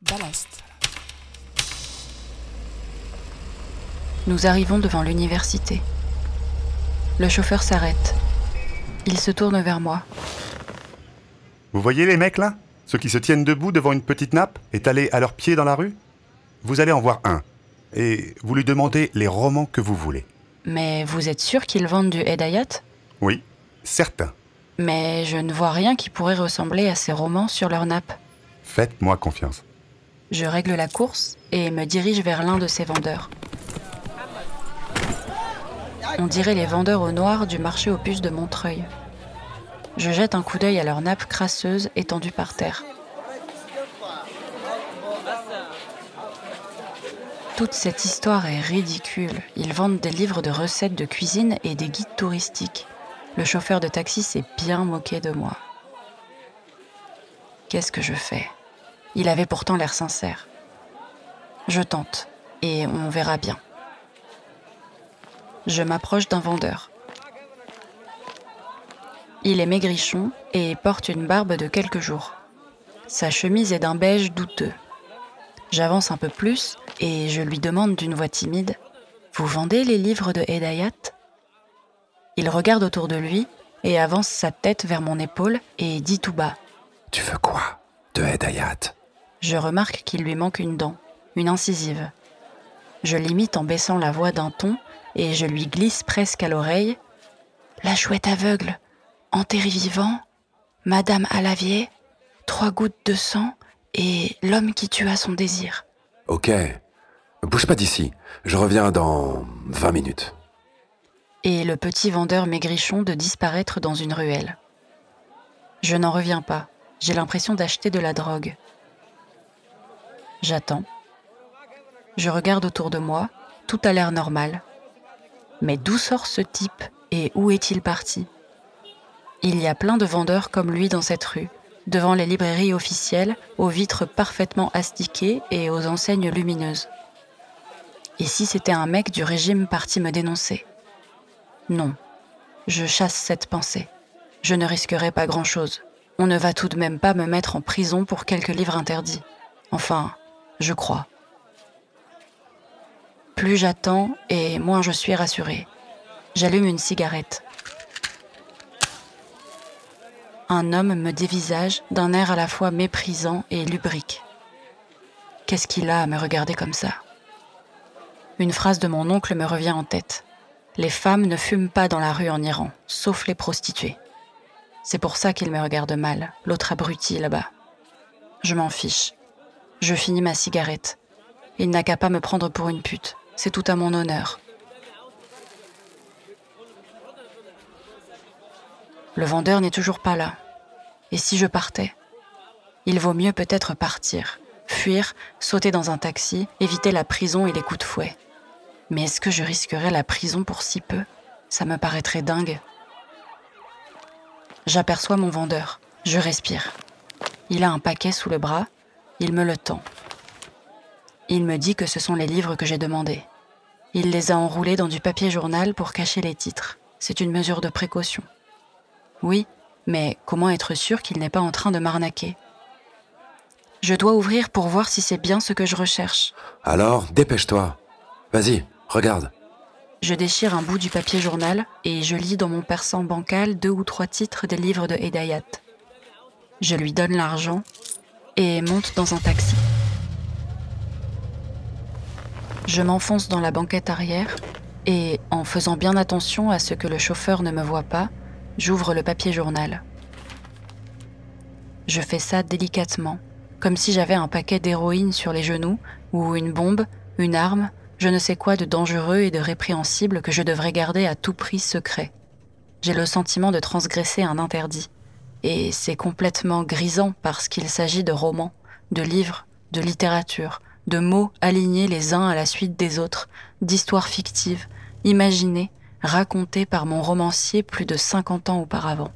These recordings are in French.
Ballast. Nous arrivons devant l'université. Le chauffeur s'arrête. Il se tourne vers moi. Vous voyez les mecs là ? Ceux qui se tiennent debout devant une petite nappe, étalée à leurs pieds dans la rue ? Vous allez en voir un. Et vous lui demandez les romans que vous voulez. Mais vous êtes sûr qu'ils vendent du Hedayat ? Oui, certain. Mais je ne vois rien qui pourrait ressembler à ces romans sur leur nappe. Faites-moi confiance. Je règle la course et me dirige vers l'un de ces vendeurs. On dirait les vendeurs au noir du marché aux puces de Montreuil. Je jette un coup d'œil à leur nappe crasseuse étendue par terre. Toute cette histoire est ridicule. Ils vendent des livres de recettes de cuisine et des guides touristiques. Le chauffeur de taxi s'est bien moqué de moi. Qu'est-ce que je fais ? Il avait pourtant l'air sincère. Je tente, et on verra bien. Je m'approche d'un vendeur. Il est maigrichon et porte une barbe de quelques jours. Sa chemise est d'un beige douteux. J'avance un peu plus et je lui demande d'une voix timide « Vous vendez les livres de Hedayat ?» Il regarde autour de lui et avance sa tête vers mon épaule et dit tout bas « Tu veux quoi de Hedayat ?» Je remarque qu'il lui manque une dent, une incisive. Je l'imite en baissant la voix d'un ton et je lui glisse presque à l'oreille « La chouette aveugle, enterré vivant, Madame Alavier, 3 gouttes de sang et l'homme qui tua son désir. » Ok, bouge pas d'ici, je reviens dans 20 minutes. Et le petit vendeur maigrichon de disparaître dans une ruelle. Je n'en reviens pas, j'ai l'impression d'acheter de la drogue. J'attends. Je regarde autour de moi, tout a l'air normal. Mais d'où sort ce type et où est-il parti ? Il y a plein de vendeurs comme lui dans cette rue, devant les librairies officielles, aux vitres parfaitement astiquées et aux enseignes lumineuses. Et si c'était un mec du régime parti me dénoncer ? Non, je chasse cette pensée. Je ne risquerai pas grand-chose. On ne va tout de même pas me mettre en prison pour quelques livres interdits. Enfin, je crois. Plus j'attends et moins je suis rassurée. J'allume une cigarette. Un homme me dévisage d'un air à la fois méprisant et lubrique. Qu'est-ce qu'il a à me regarder comme ça ? Une phrase de mon oncle me revient en tête. Les femmes ne fument pas dans la rue en Iran, sauf les prostituées. C'est pour ça qu'il me regarde mal, l'autre abruti là-bas. Je m'en fiche. Je finis ma cigarette. Il n'a qu'à pas me prendre pour une pute. C'est tout à mon honneur. Le vendeur n'est toujours pas là. Et si je partais ? Il vaut mieux peut-être partir, fuir, sauter dans un taxi, éviter la prison et les coups de fouet. Mais est-ce que je risquerais la prison pour si peu ? Ça me paraîtrait dingue. J'aperçois mon vendeur. Je respire. Il a un paquet sous le bras. Il me le tend. Il me dit que ce sont les livres que j'ai demandés. Il les a enroulés dans du papier journal pour cacher les titres. C'est une mesure de précaution. Oui, mais comment être sûr qu'il n'est pas en train de m'arnaquer ? Je dois ouvrir pour voir si c'est bien ce que je recherche. Alors, dépêche-toi. Vas-y, regarde. Je déchire un bout du papier journal et je lis dans mon persan bancal 2 ou 3 titres des livres de Hedayat. Je lui donne l'argent et monte dans un taxi. Je m'enfonce dans la banquette arrière et, en faisant bien attention à ce que le chauffeur ne me voie pas, j'ouvre le papier journal. Je fais ça délicatement, comme si j'avais un paquet d'héroïne sur les genoux ou une bombe, une arme, je ne sais quoi de dangereux et de répréhensible que je devrais garder à tout prix secret. J'ai le sentiment de transgresser un interdit. Et c'est complètement grisant parce qu'il s'agit de romans, de livres, de littérature, de mots alignés les uns à la suite des autres, d'histoires fictives, imaginées, racontées par mon romancier plus de 50 ans auparavant.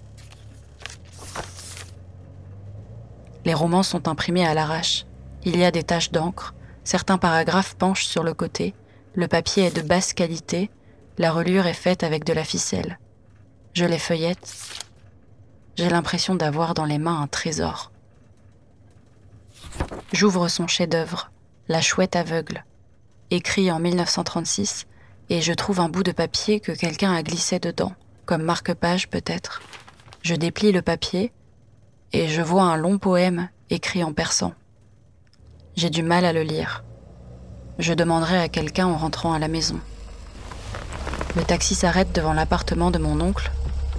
Les romans sont imprimés à l'arrache. Il y a des taches d'encre, certains paragraphes penchent sur le côté, le papier est de basse qualité, la reliure est faite avec de la ficelle. Je les feuillette. J'ai l'impression d'avoir dans les mains un trésor. J'ouvre son chef-d'œuvre, La Chouette aveugle, écrit en 1936, et je trouve un bout de papier que quelqu'un a glissé dedans, comme marque-page peut-être. Je déplie le papier et je vois un long poème écrit en persan. J'ai du mal à le lire. Je demanderai à quelqu'un en rentrant à la maison. Le taxi s'arrête devant l'appartement de mon oncle.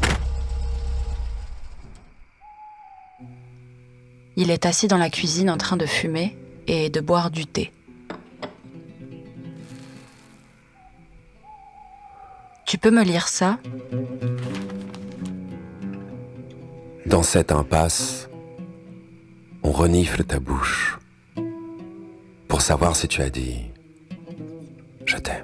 Il est assis dans la cuisine en train de fumer et de boire du thé. Tu peux me lire ça ? Dans cette impasse, on renifle ta bouche pour savoir si tu as dit « je t'aime ».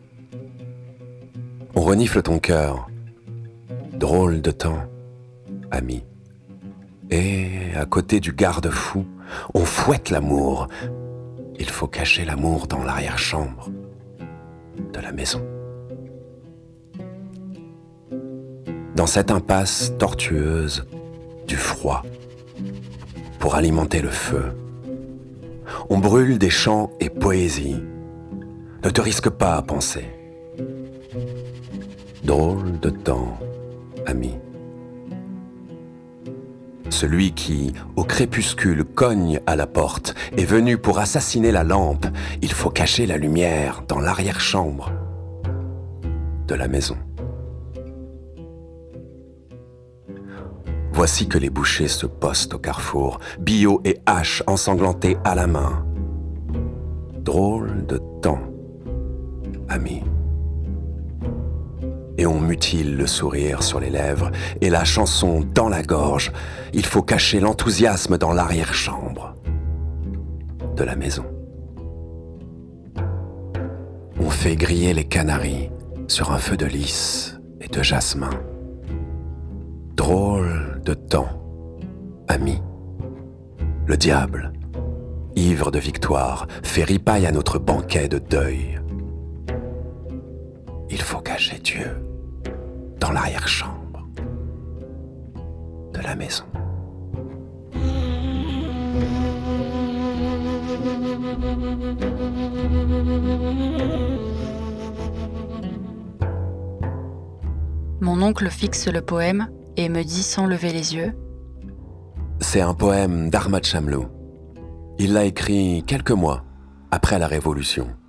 On renifle ton cœur, drôle de temps, ami. Et à côté du garde-fou, on fouette l'amour. Il faut cacher l'amour dans l'arrière-chambre de la maison. Dans cette impasse tortueuse du froid, pour alimenter le feu, on brûle des chants et poésies. Ne te risque pas à penser. Drôle de temps, ami. Celui qui, au crépuscule, cogne à la porte, est venu pour assassiner la lampe. Il faut cacher la lumière dans l'arrière-chambre de la maison. Voici que les bouchers se postent au carrefour, bio et hache ensanglantées à la main. Drôle de temps, ami. Et on mutile le sourire sur les lèvres et la chanson dans la gorge. Il faut cacher l'enthousiasme dans l'arrière-chambre de la maison. On fait griller les canaris sur un feu de lys et de jasmin. Drôle de temps, ami. Le diable, ivre de victoire, fait ripaille à notre banquet de deuil. Il faut cacher Dieu dans l'arrière-chambre de la maison. Mon oncle fixe le poème et me dit sans lever les yeux : C'est un poème d'Ahmad Shamlou. Il l'a écrit quelques mois après la Révolution.